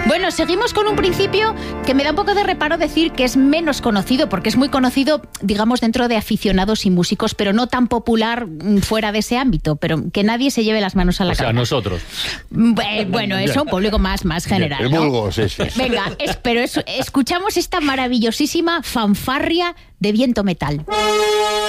Bueno, seguimos con un principio que me da un poco de reparo decir que es menos conocido, porque es muy conocido, digamos, dentro de aficionados y músicos, pero no tan popular fuera de ese ámbito, pero que nadie se lleve las manos a la cabeza. O sea, nosotros. Bueno, eso, un público más general, El ¿no? vulgo, sí. Venga, escuchamos esta maravillosísima fanfarria de viento metal.